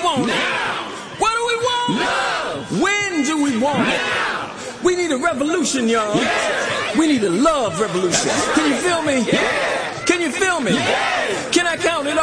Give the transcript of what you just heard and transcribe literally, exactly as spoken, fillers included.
want now. it? What do we want? Love. When do we want now. it? We need a revolution, y'all. Yeah. We need a love revolution. Can you feel me? Yeah. Can you feel me? Yeah. Can I count it